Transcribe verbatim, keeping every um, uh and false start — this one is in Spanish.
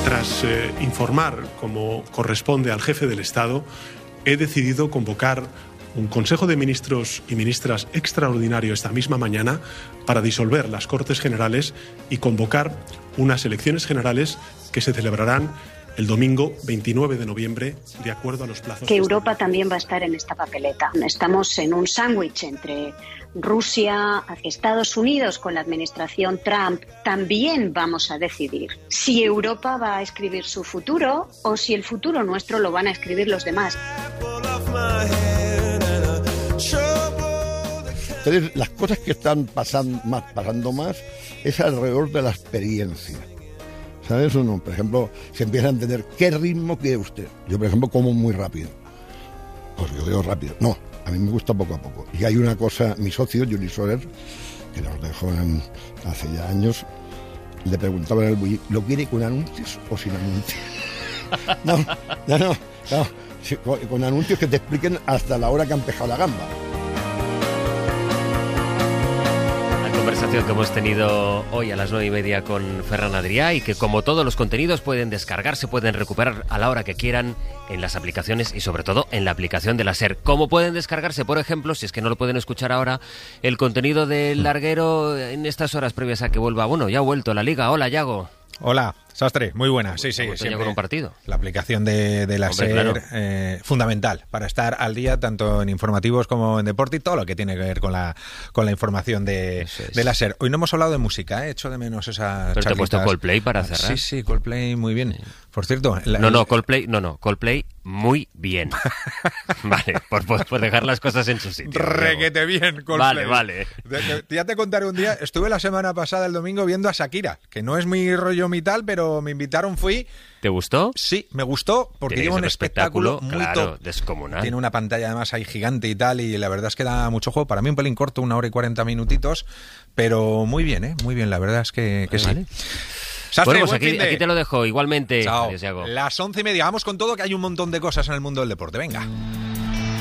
Tras eh, informar, como corresponde al jefe del Estado, he decidido convocar un Consejo de Ministros y Ministras extraordinario esta misma mañana para disolver las Cortes Generales y convocar unas elecciones generales que se celebrarán el domingo veintinueve de noviembre, de acuerdo a los plazos. Que Europa también va a estar en esta papeleta. Estamos en un sándwich entre Rusia, Estados Unidos con la administración Trump. También vamos a decidir si Europa va a escribir su futuro o si el futuro nuestro lo van a escribir los demás. Entonces, las cosas que están pasando más, pasando más es alrededor de la experiencia. ¿Sabes o no? Por ejemplo, se empieza a entender qué ritmo quiere usted. Yo, por ejemplo, como muy rápido. Pues yo veo rápido. No, a mí me gusta poco a poco. Y hay una cosa, mi socio, Juli Soler, que nos dejó en, hace ya años, le preguntaba en el bulli, ¿lo quiere con anuncios o sin anuncios? No, no, no, no. Con, con anuncios que te expliquen hasta la hora que han pejado la gamba. Conversación que hemos tenido hoy a las nueve y media con Ferran Adrià y que, como todos los contenidos, pueden descargarse, pueden recuperar a la hora que quieran en las aplicaciones y sobre todo en la aplicación de la SER. Como pueden descargarse, por ejemplo, si es que no lo pueden escuchar ahora, el contenido del larguero en estas horas previas a que vuelva. Bueno, ya ha vuelto la Liga. Hola, Yago. Hola, Sastre, muy buena. Sí, sí, siempre con un partido. La aplicación de, de la Hombre, SER, claro. eh, fundamental para estar al día tanto en informativos como en deporte y todo lo que tiene que ver con la con la información de, es. de la SER. Hoy no hemos hablado de música, he hecho de menos esa. Pero te he puesto Coldplay para cerrar. Sí, sí, Coldplay muy bien. Por cierto, la, no, no, Coldplay, no, no, Coldplay muy bien. Vale, por, por, por dejar las cosas en su sitio. Requete bien, Coldplay. Vale, vale. De, de, ya te contaré un día. Estuve la semana pasada, el domingo, viendo a Shakira, que no es muy rollo mi tal, pero me invitaron, fui. ¿Te gustó? Sí, me gustó porque Tiene lleva un espectáculo, espectáculo muy claro, top. descomunal. Tiene una pantalla además ahí gigante y tal, y la verdad es que da mucho juego. Para mí un pelín corto, una hora y cuarenta minutitos, pero muy bien, ¿eh? Muy bien, la verdad es que, que vale, sí. Vale. Sastre, bueno, pues aquí, de... aquí te lo dejo, igualmente. Chao. Adiós, Yago. Las once y media, vamos con todo, que hay un montón de cosas en el mundo del deporte. Venga.